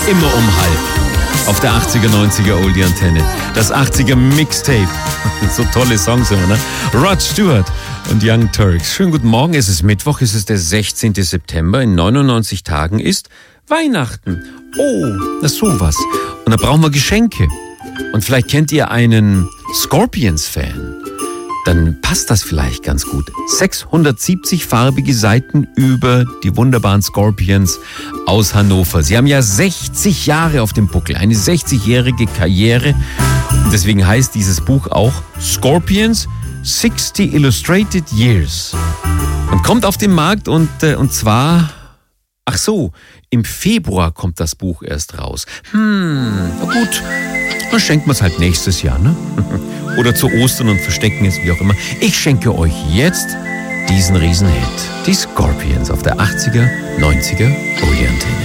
Immer um halb. Auf der 80er, 90er Oldie-Antenne. Das 80er Mixtape. So tolle Songs immer, ne? Rod Stewart und Young Turks. Schönen guten Morgen, es ist Mittwoch, es ist der 16. September. In 99 Tagen ist Weihnachten. Oh, na sowas. Und da brauchen wir Geschenke. Und vielleicht kennt ihr einen Scorpions-Fan. Dann passt das vielleicht ganz gut. 670 farbige Seiten über die wunderbaren Scorpions aus Hannover. Sie haben ja 60 Jahre auf dem Buckel, eine 60-jährige Karriere. Und deswegen heißt dieses Buch auch Scorpions 60 Illustrated Years. Und kommt auf den Markt und zwar, ach so, im Februar kommt das Buch erst raus. Na gut, dann schenken wir es halt nächstes Jahr, ne? Oder zu Ostern und verstecken es, wie auch immer. Ich schenke euch jetzt diesen Riesenhit. Die Scorpions auf der 80er, 90er Oldie-Antenne.